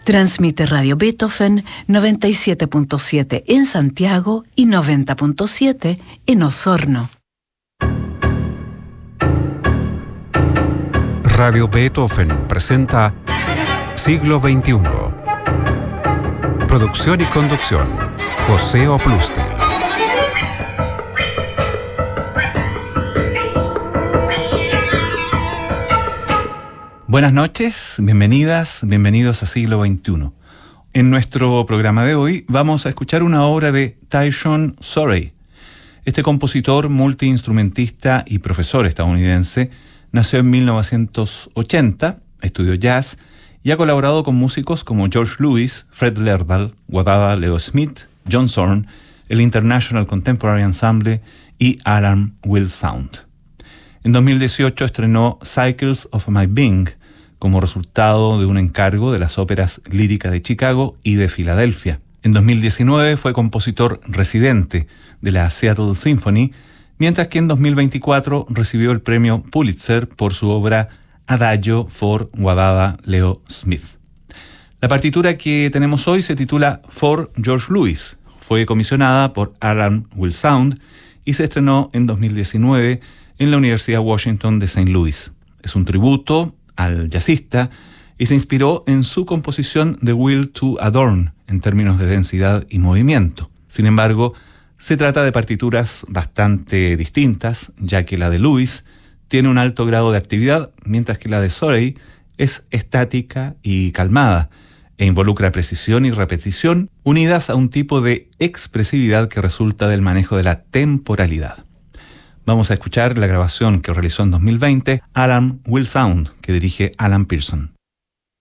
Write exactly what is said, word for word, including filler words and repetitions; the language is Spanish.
Transmite Radio Beethoven noventa y siete punto siete en Santiago y noventa punto siete en Osorno. Radio Beethoven presenta Siglo veintiuno. Producción y conducción, José Oplustil. Buenas noches, bienvenidas, bienvenidos a Siglo veintiuno. En nuestro programa de hoy vamos a escuchar una obra de Tyson Surrey. Este compositor, multiinstrumentista y profesor estadounidense nació en mil novecientos ochenta, estudió jazz y ha colaborado con músicos como George Lewis, Fred Lerdahl, Wadada Leo Smith, John Zorn, el International Contemporary Ensemble y Alan Will Sound. En dos mil dieciocho estrenó Cycles of My Being como resultado de un encargo de las óperas líricas de Chicago y de Filadelfia. En dos mil diecinueve fue compositor residente de la Seattle Symphony, mientras que en dos mil veinticuatro recibió el premio Pulitzer por su obra Adagio for Wadada Leo Smith. La partitura que tenemos hoy se titula For George Lewis. Fue comisionada por Alan Will Sound y se estrenó en dos mil diecinueve en la Universidad Washington de Saint Louis. Es un tributo al jazzista y se inspiró en su composición The Will to Adorn en términos de densidad y movimiento. Sin embargo, se trata de partituras bastante distintas, ya que la de Lewis tiene un alto grado de actividad, mientras que la de Surrey es estática y calmada, e involucra precisión y repetición, unidas a un tipo de expresividad que resulta del manejo de la temporalidad. Vamos a escuchar la grabación que realizó en dos mil veinte Alan Will Sound, que dirige Alan Pearson.